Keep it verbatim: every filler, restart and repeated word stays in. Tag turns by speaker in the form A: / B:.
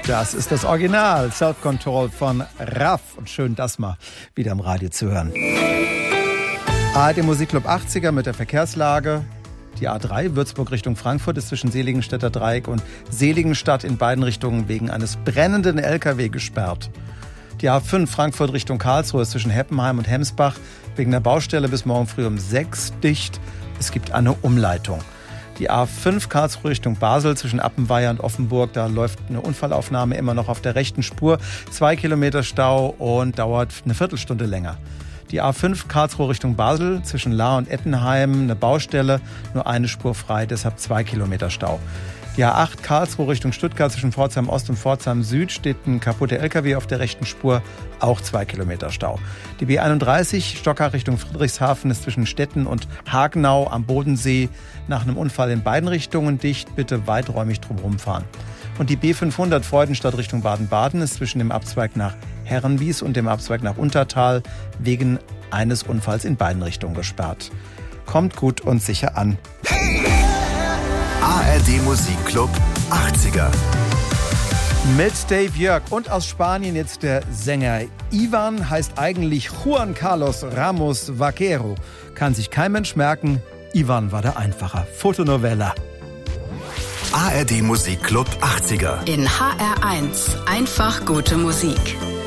A: Das ist das Original Self-Control von Raff. Und schön, das mal wieder im Radio zu hören. A R D Musikclub achtziger mit der Verkehrslage. Die A drei Würzburg Richtung Frankfurt ist zwischen Seligenstädter Dreieck und Seligenstadt in beiden Richtungen wegen eines brennenden L K W gesperrt. Die A fünf Frankfurt Richtung Karlsruhe ist zwischen Heppenheim und Hemsbach wegen der Baustelle bis morgen früh um sechs dicht. Es gibt eine Umleitung. Die A fünf Karlsruhe Richtung Basel zwischen Appenweier und Offenburg, da läuft eine Unfallaufnahme immer noch auf der rechten Spur. Zwei Kilometer Stau und dauert eine Viertelstunde länger. Die A fünf Karlsruhe Richtung Basel zwischen Lahr und Ettenheim, eine Baustelle, nur eine Spur frei, deshalb zwei Kilometer Stau. Die A acht Karlsruhe Richtung Stuttgart zwischen Pforzheim Ost und Pforzheim Süd steht ein kaputter L K W auf der rechten Spur, auch zwei Kilometer Stau. Die B einunddreißig Stockach Richtung Friedrichshafen ist zwischen Stetten und Hagenau am Bodensee nach einem Unfall in beiden Richtungen dicht, bitte weiträumig drumherum fahren. Und die B fünfhundert Freudenstadt Richtung Baden-Baden ist zwischen dem Abzweig nach Herrenwies und dem Abzweig nach Untertal wegen eines Unfalls in beiden Richtungen gesperrt. Kommt gut und sicher an.
B: A R D Musikclub achtziger.
A: Mit Dave Jörg und aus Spanien jetzt der Sänger. Ivan heißt eigentlich Juan Carlos Ramos Vaquero. Kann sich kein Mensch merken. Ivan war der Einfacher. Fotonovella.
B: A R D Musikclub achtziger.
C: In H R eins. Einfach gute Musik.